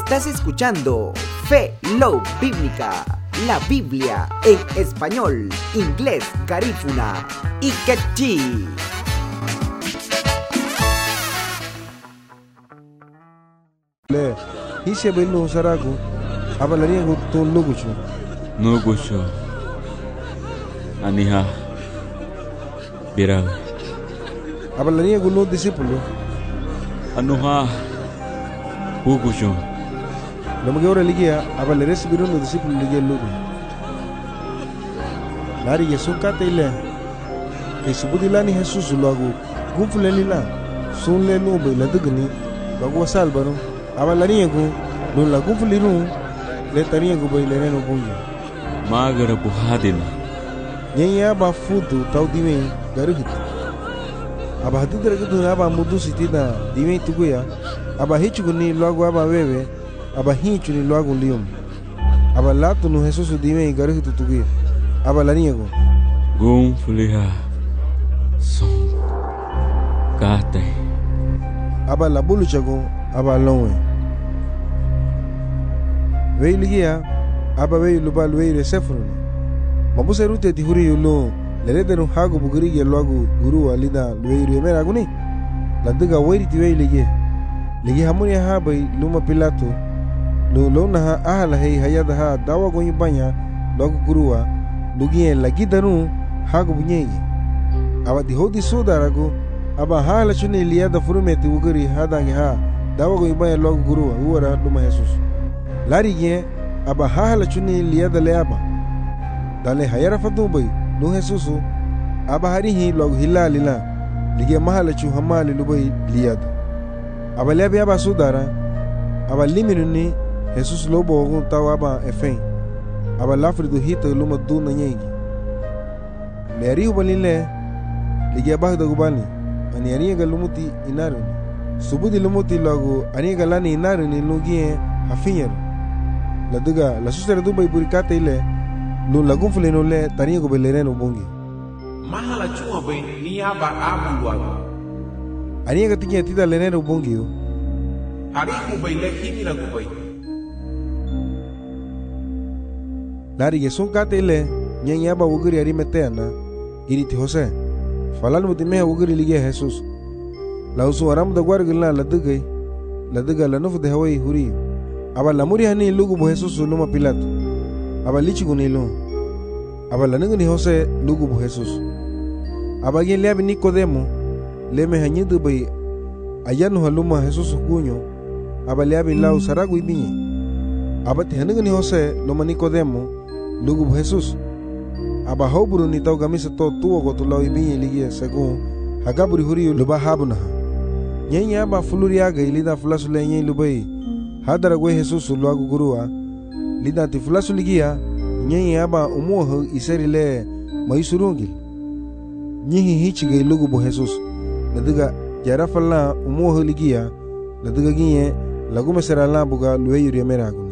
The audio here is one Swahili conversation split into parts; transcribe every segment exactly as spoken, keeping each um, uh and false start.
Estás escuchando Fe Love Bíblica, la Biblia en español, inglés, garífuna y quechí. Le, hisi abelu saraku, abalaria gutu luguchu. Nuguchu. Aniha. Birau. Abalaria gulu discípulo. Anuha. Uguchu. Lama geora ligia, abalares biruno discípulo ligia lugu. Lari Yesu kata ile. Ke subudilani Jesus lagu. Gufuleni la. Sunle nube la dugni. Lagu wasal baru. Abalaria gu. Lu lagu fuliru. Le tania gu bai le no bungi. Magara buhadina. Nyanya ba fudu tau dime garuhit. Aba hatu tergutu aba mudu sitida dime tuguya. Aba hichu ni lagu aba wewe. Aba hichu ni lagu lium. Aba latu no Jesus dime garuhit tuguya. Aba lania gu. Gum fuliha. Song. Kate. Aba la bulu chago. Aba lonwe. Wei ligia. Aba wei lubal wei resefruni. Mabuse rute ti huri yulo. Lerede no hago bugiri ge loagu guru alida wei remera guni. Ladiga wei ti wei ligia. Ligia hamuni ha bai luma pilato. Lu lona ha ahala hei hayada ha dawa gonyi banya loagu gurua. Lugie lagi danu hago bunyegi. Aba di hodi sodarago. Aba hala chuni liada furumeti ugiri hadangi ha. Dawa gonyi banya loagu gurua. Uwara luma Jesus. Lari ge. Aba hala chuni liada leaba. Dale hayara fatubai no Jesusu. Aba harihi logu hila lila. Ligia mahala chu hamali lubai liada. Aba leabi aba sudara. Aba liminuni Jesus lobo ogun tawa aba efen. Aba lafridu hita luma duna nyegi. Leari ubalile. Ligia bahda gubani. Ani ariga lumuti inaruni. Subudi lumuti logu ariga lani inaruni lugie hafinyaru. La duga la susera dubai burikata ile lu lagun fuleno le tania go belereno bongi mahala chua bai ni aba abu wago ania gatinya tida lereno bongi yo ari go bai le himi la go bai lari ge son kata ile nyanya ba ugiri ari meteana iri ti Jose falan mutime ugiri lige Jesus la usu aram da gwargila la dugai la duga la nufu de hawai huri aba la muri hani lugu bo Jesus luma Pilato aba lichi gunilo aba la ningni Jose lugu bo Jesus aba gen leabi Nicodemo leme hanyidu bai ayanu haluma Jesus kunyo aba leabi lau saragu ibinye aba te haningni Jose luma Nicodemo lugu bo Jesus aba hoburu ni tau gamisa to tuwa gotu lau ibinye ligie segun hagaburi huri luba habunaha nyenya aba fuluri aga ilida fulasu le nyen lubai hadara gwe Jesus luagu gurua lida ti fulasu ligia nyenye aba umuho iseri le maisurungil nyihi hichige lugu bo Jesus ladiga jarafala umuho ligia ladiga ginye lagume sera la buga luwe yuri meraguni.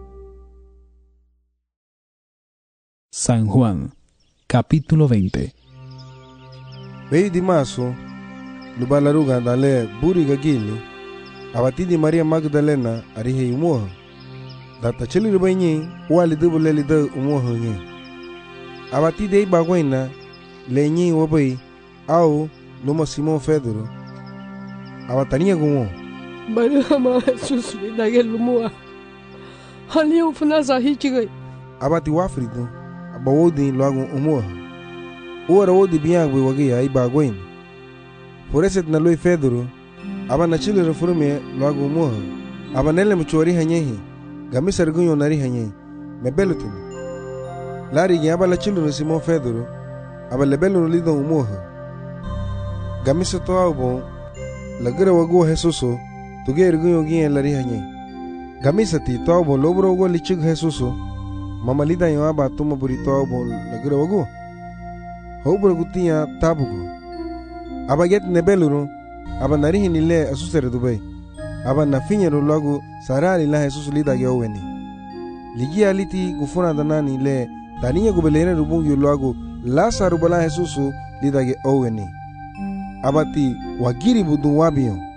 San Juan capítulo veinte. Vei di maso lubalaruga dale buri gagili abatidi Maria Magdalena arihe umuho data cheli rubanyi wali dubu leli da umuho nye abatidi ei bagwaina lenyi wabai au luma Simon Pedro abatania gumo Maria ma Jesus li dagel lumua hali ufuna zahi chigai abati wafrido abawodi loagu umuho uara wodi biangwe wagi ai bagwaina foreset na loi Pedro aba na chile reforme loagu umuho aba nele mchori hanyehi gamisar gunyo nari hanyehi mebelutin lari gi aba la chile Simon Pedro aba lebelu lido umuho gamisa to abo lagara wago Jesuso tuger gunyo gi lari hanyehi gamisa ti to abo lobro go lichig Jesuso mamalida yo aba tuma burito abo lagara wago hobro gutia tabugo aba get nebeluru aba narihi nile asusere dubai aba na finyero logu sarali la Jesus lida ge oweni ligia liti gufuna danani le taniya gubelere rubungi logu la sarubala Jesus lida ge oweni abati wagiri budun wabiyo